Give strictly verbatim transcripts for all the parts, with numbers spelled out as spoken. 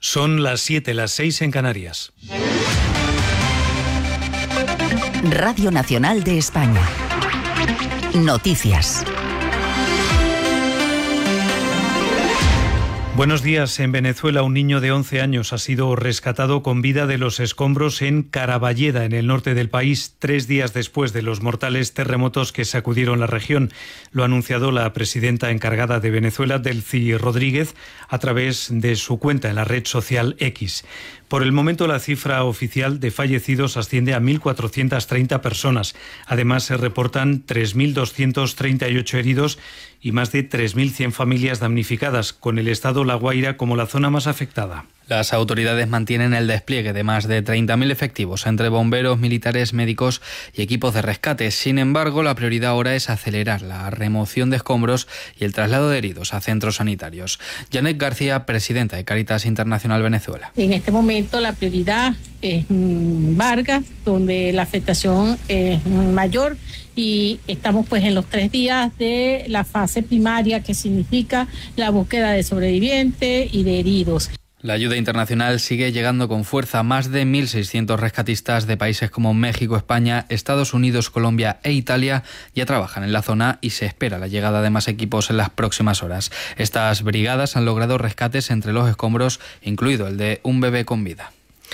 Son las siete, las seis en Canarias. Radio Nacional de España. Noticias. Buenos días. En Venezuela, un niño de once años ha sido rescatado con vida de los escombros en Caraballeda, en el norte del país, tres días después de los mortales terremotos que sacudieron la región. Lo ha anunciado la presidenta encargada de Venezuela, Delcy Rodríguez, a través de su cuenta en la red social X. Por el momento, la cifra oficial de fallecidos asciende a mil cuatrocientas treinta personas. Además, se reportan tres mil doscientos treinta y ocho heridos y más de tres mil cien familias damnificadas, con el estado La Guaira como la zona más afectada. Las autoridades mantienen el despliegue de más de treinta mil efectivos entre bomberos, militares, médicos y equipos de rescate. Sin embargo, la prioridad ahora es acelerar la remoción de escombros y el traslado de heridos a centros sanitarios. Janet García, presidenta de Cáritas Internacional Venezuela. En este momento la prioridad es Vargas, donde la afectación es mayor, y estamos pues en los tres días de la fase primaria, que significa la búsqueda de sobrevivientes y de heridos. La ayuda internacional sigue llegando con fuerza. Más de mil seiscientos rescatistas de países como México, España, Estados Unidos, Colombia e Italia ya trabajan en la zona y se espera la llegada de más equipos en las próximas horas. Estas brigadas han logrado rescates entre los escombros, incluido el de un bebé con vida.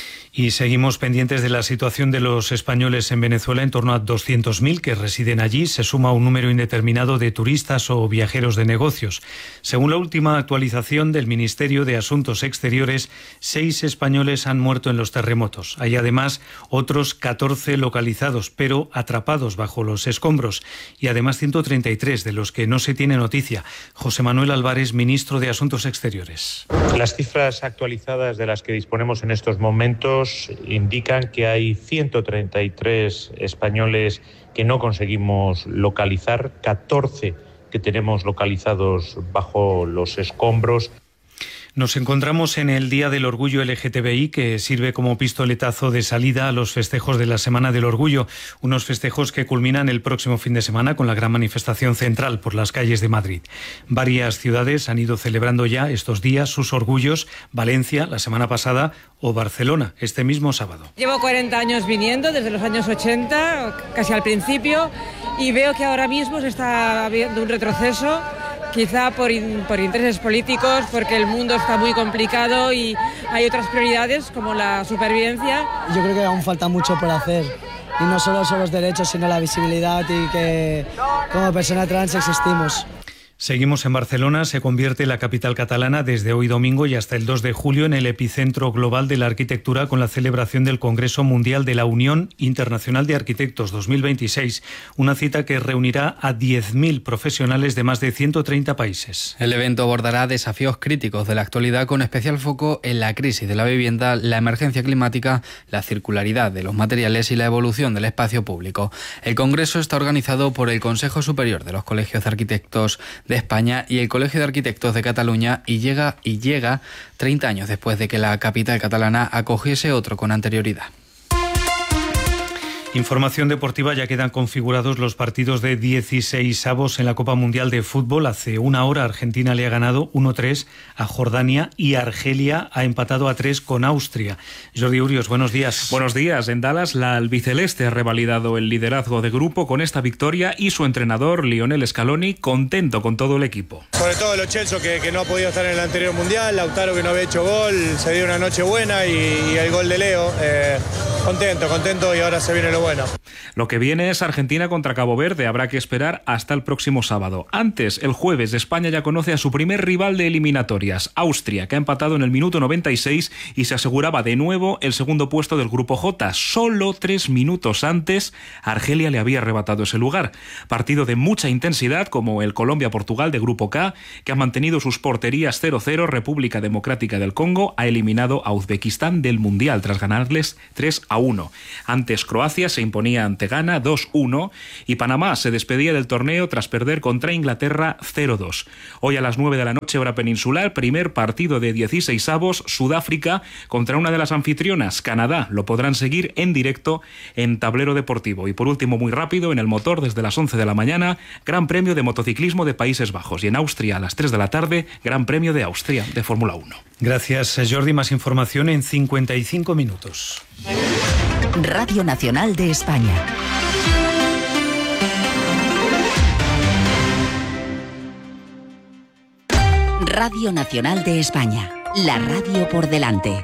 Y seguimos pendientes de la situación de los españoles en Venezuela. En torno a doscientos mil que residen allí. Se suma un número indeterminado de turistas o viajeros de negocios. Según la última actualización del Ministerio de Asuntos Exteriores, seis españoles han muerto en los terremotos. Hay además otros catorce localizados, pero atrapados bajo los escombros. Y además ciento treinta y tres de los que no se tiene noticia. José Manuel Álvarez, ministro de Asuntos Exteriores. Las cifras actualizadas de las que disponemos en estos momentos indican que hay ciento treinta y tres españoles que no conseguimos localizar, catorce que tenemos localizados bajo los escombros. Nos encontramos en el Día del Orgullo L G T B I, que sirve como pistoletazo de salida a los festejos de la Semana del Orgullo, unos festejos que culminan el próximo fin de semana con la gran manifestación central por las calles de Madrid. Varias ciudades han ido celebrando ya estos días sus orgullos: Valencia la semana pasada o Barcelona este mismo sábado. Llevo cuarenta años viniendo, desde los años ochenta, casi al principio, y veo que ahora mismo se está viendo un retroceso. Quizá por, in, por intereses políticos, porque el mundo está muy complicado y hay otras prioridades como la supervivencia. Yo creo que aún falta mucho por hacer, y no solo son los derechos, sino la visibilidad y que como persona trans existimos. Seguimos en Barcelona. Se convierte la capital catalana desde hoy domingo y hasta el dos de julio en el epicentro global de la arquitectura, con la celebración del Congreso Mundial de la Unión Internacional de Arquitectos dos mil veintiséis, una cita que reunirá a diez mil profesionales de más de ciento treinta países. El evento abordará desafíos críticos de la actualidad, con especial foco en la crisis de la vivienda, la emergencia climática, la circularidad de los materiales y la evolución del espacio público. El Congreso está organizado por el Consejo Superior de los Colegios de Arquitectos de España y el Colegio de Arquitectos de Cataluña, y llega y llega treinta años después de que la capital catalana acogiese otro con anterioridad. Información deportiva. Ya quedan configurados los partidos de dieciseisavos en la Copa Mundial de Fútbol. Hace una hora Argentina le ha ganado uno tres a Jordania y Argelia ha empatado a tres con Austria. Jordi Urios, buenos días. Buenos días. En Dallas, la albiceleste ha revalidado el liderazgo de grupo con esta victoria, y su entrenador, Lionel Scaloni, contento con todo el equipo. Sobre todo Lo Celso, que, que no ha podido estar en el anterior Mundial, Lautaro, que no había hecho gol, se dio una noche buena, y, y el gol de Leo. Eh, contento, contento, y ahora se viene lo bueno. Lo que viene es Argentina contra Cabo Verde. Habrá que esperar hasta el próximo sábado. Antes, el jueves, España ya conoce a su primer rival de eliminatorias, Austria, que ha empatado en el minuto noventa y seis y se aseguraba de nuevo el segundo puesto del grupo J. Solo tres minutos antes, Argelia le había arrebatado ese lugar. Partido de mucha intensidad, como el Colombia-Portugal de grupo K, que ha mantenido sus porterías cero cero. República Democrática del Congo ha eliminado a Uzbekistán del Mundial tras ganarles tres a uno. Antes, Croacia se imponía ante Ghana dos uno y Panamá se despedía del torneo tras perder contra Inglaterra cero dos. Hoy a las nueve de la noche, hora peninsular, primer partido de dieciseisavos, Sudáfrica contra una de las anfitrionas, Canadá. Lo podrán seguir en directo en Tablero Deportivo. Y por último, muy rápido, en el motor desde las once de la mañana, Gran Premio de Motociclismo de Países Bajos, y en Austria a las tres de la tarde, Gran Premio de Austria de Fórmula uno. Gracias, Jordi. Más información en cincuenta y cinco minutos. Radio Nacional de España. Radio Nacional de España. La radio por delante.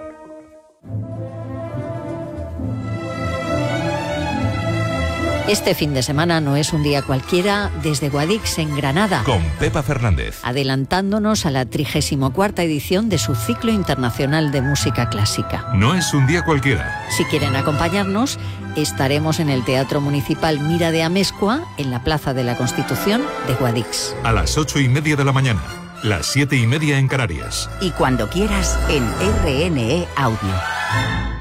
Este fin de semana no es un día cualquiera desde Guadix en Granada. Con Pepa Fernández. Adelantándonos a la trigésima cuarta edición de su ciclo internacional de música clásica. No es un día cualquiera. Si quieren acompañarnos, estaremos en el Teatro Municipal Mira de Amezcua, en la Plaza de la Constitución de Guadix. A las ocho y media de la mañana, las siete y media en Canarias. Y cuando quieras en R N E Audio.